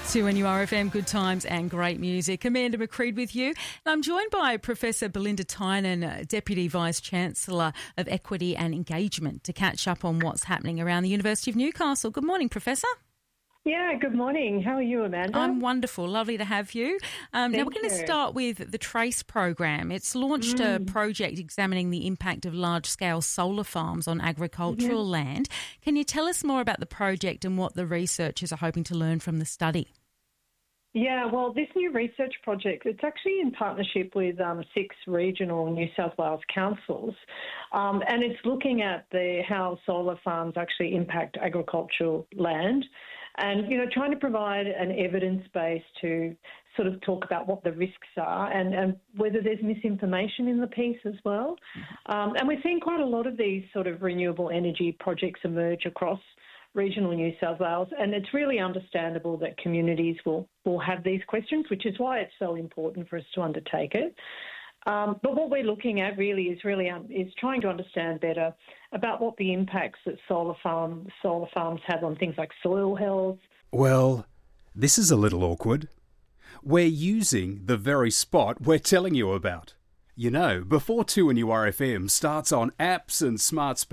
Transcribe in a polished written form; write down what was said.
2NURFM, good times and great music. Amanda McCreed with you. And I'm joined by Professor Belinda Tynan, Deputy Vice-Chancellor of Equity and Engagement, to catch up on what's happening around the University of Newcastle. Good morning, Professor. Yeah, good morning. How are you, Amanda? I'm wonderful. Lovely to have you. Now we're going to start with the TRACE program. It's launched a project examining the impact of large-scale solar farms on agricultural land. Can you tell us more about the project and what the researchers are hoping to learn from the study? Yeah, well, this new research project, it's actually in partnership with 6 regional New South Wales councils, and it's looking at how solar farms actually impact agricultural land and, trying to provide an evidence base to sort of talk about what the risks are and whether there's misinformation in the piece as well. And we're seeing quite a lot of these sort of renewable energy projects emerge across regional New South Wales, and it's really understandable that communities will have these questions, which is why it's so important for us to undertake it. But what we're looking at really is trying to understand better about what the impacts that solar farms have on things like soil health. Well, this is a little awkward. We're using the very spot we're telling you about. Before 2NURFM starts on apps and smart speakers,